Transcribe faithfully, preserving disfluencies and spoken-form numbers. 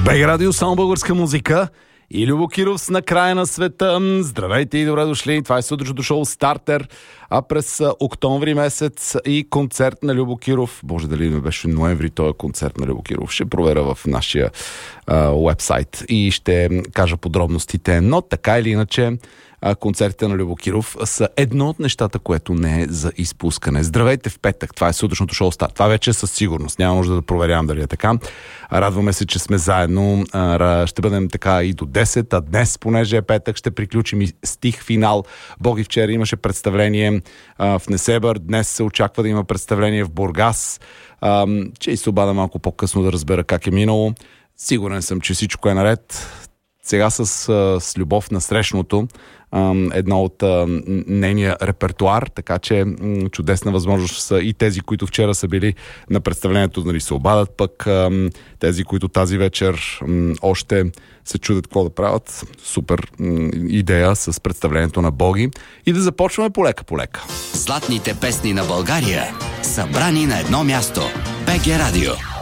БГ Радио, само българска музика. И Любо Киров с "На края на света". Здравейте и добре дошли. Това е сутрешното шоу Стартер. А през октомври месец и концерт на Любо Киров. Боже, дали не беше ноември този концерт на Любо Киров. Ще проверя в нашия а, уебсайт и ще кажа подробностите. Но така или иначе, концертите на Любо Киров са едно от нещата, което не е за изпускане. Здравейте в петък. Това е сутрешното шоу Старт. Това вече е със сигурност. Няма нужда да проверявам дали е така. Радваме се, че сме заедно. Ще бъдем така и до десет, а днес, понеже е петък, ще приключим и стих финал. Боги, вчера имаше представление в Несебър. Днес се очаква да има представление в Бургас. Че и се обада малко по-късно да разбера как е минало. Сигурен съм, че всичко е наред. Сега с, с любов на срещното, едно от нейния репертуар, така че чудесна възможност са и тези, които вчера са били на представлението, нали, се обадат, пък тези, които тази вечер още се чудят какво да правят. Супер идея с представлението на Боги. И да започваме полека-полека. Златните песни на България, събрани на едно място. БГ Радио.